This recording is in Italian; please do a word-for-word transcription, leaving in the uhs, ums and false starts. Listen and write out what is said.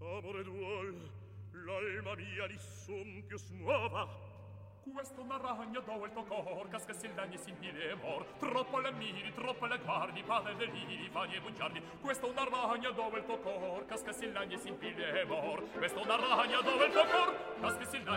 Amore duol, l'alma mia di son più smuova. Questo una ragna do il tuo cor, casca si lagni si impile mor. Troppo le miri, troppo le guardi, padre deliri, fagli e bugiardi. Questo una ragna do il tuo cor, casca si lagni si impile mor. Questo una ragna do il tuo cor, casca si lagni